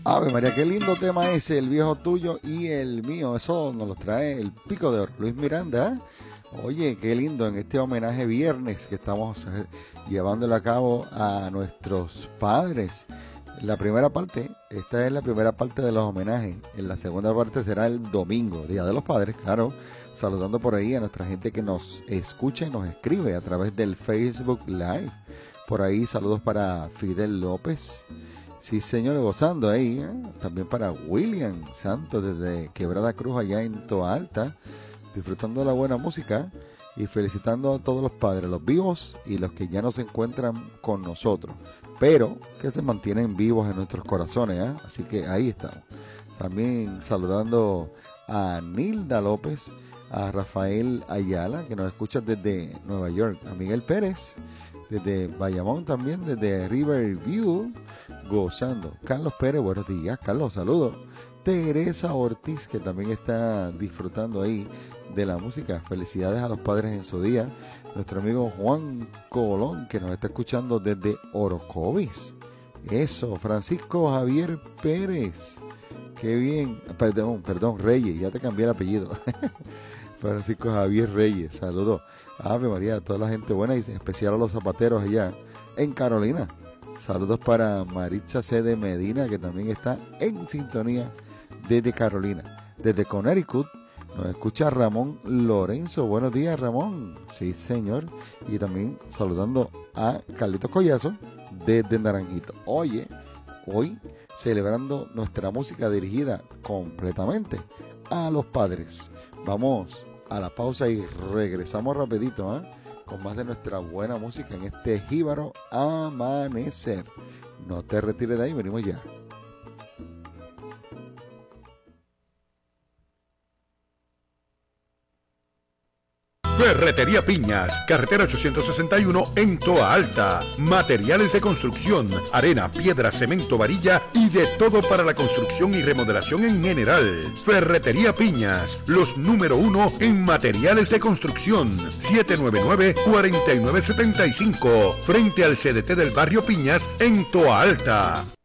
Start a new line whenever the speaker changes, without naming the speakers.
Ave María, qué lindo tema ese, el viejo tuyo y el mío. Eso nos lo trae el Pico de Oro, Luis Miranda. Oye, qué lindo en este homenaje viernes que estamos llevándolo a cabo a nuestros padres. La primera parte, esta es la primera parte de los homenajes. En la segunda parte será el domingo, Día de los Padres, claro. Saludando por ahí a nuestra gente que nos escucha y nos escribe a través del Facebook Live. Por ahí saludos para Fidel López. Sí, señor, gozando ahí, ¿eh? También para William Santos desde Quebrada Cruz, allá en Toa Alta, disfrutando de la buena música y felicitando a todos los padres, los vivos y los que ya no se encuentran con nosotros, pero que se mantienen vivos en nuestros corazones, ¿eh? Así que ahí estamos. También saludando a Nilda López, a Rafael Ayala, que nos escucha desde Nueva York, a Miguel Pérez, desde Bayamón también, desde Riverview, gozando. Carlos Pérez, buenos días, Carlos, saludos. Teresa Ortiz, que también está disfrutando ahí de la música. Felicidades a los padres en su día. Nuestro amigo Juan Colón, que nos está escuchando desde Orocovis. Eso, Francisco Javier Pérez. Qué bien. Perdón, Reyes, ya te cambié el apellido. Francisco Javier Reyes, saludos. Ave María, a toda la gente buena y en especial a los zapateros allá en Carolina. Saludos para Maritza C. de Medina, que también está en sintonía desde Carolina. Desde Connecticut nos escucha Ramón Lorenzo. Buenos días, Ramón. Sí, señor. Y también saludando a Carlitos Collazo desde Naranjito. Oye, hoy celebrando nuestra música dirigida completamente a los padres. Vamos a la pausa y regresamos rapidito, ¿eh? Con más de nuestra buena música en este jíbaro amanecer. No te retires de ahí, venimos ya.
Ferretería Piñas, carretera 861 en Toa Alta. Materiales de construcción, arena, piedra, cemento, varilla y de todo para la construcción y remodelación en general. Ferretería Piñas, los número 1 en materiales de construcción. 799-4975, frente al CDT del barrio Piñas en Toa Alta.